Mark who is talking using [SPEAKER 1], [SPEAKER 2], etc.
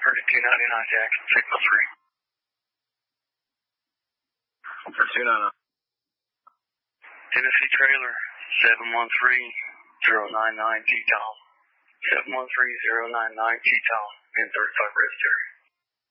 [SPEAKER 1] Purdy 299 Jackson, signal 3.
[SPEAKER 2] For 299.
[SPEAKER 1] Tennessee trailer 713-099 G-Tom. 713-099 G-Tom in 35 Res Terry.